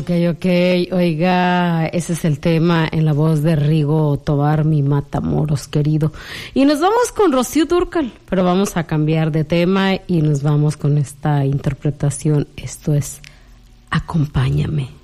Ok, oiga, ese es el tema en la voz de Rigo Tobar, mi Matamoros querido. Y nos vamos con Rocío Dúrcal, pero vamos a cambiar de tema y nos vamos con esta interpretación. Esto es Acompáñame.